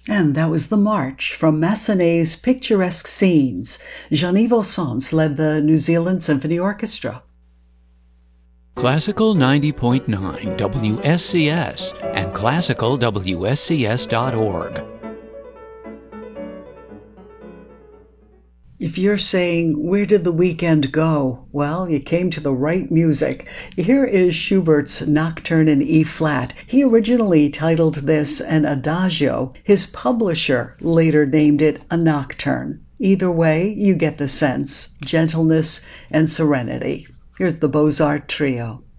And that was the March from Massenet's Picturesque Scenes. Jean-Yves Sons led the New Zealand Symphony Orchestra. Classical 90.9 WSCS and classicalwscs.org. If you're saying, where did the weekend go? Well, you came to the right music. Here is Schubert's Nocturne in E-flat. He originally titled this an adagio. His publisher later named it a nocturne. Either way, you get the sense, gentleness and serenity. Here's the Beaux-Art Trio.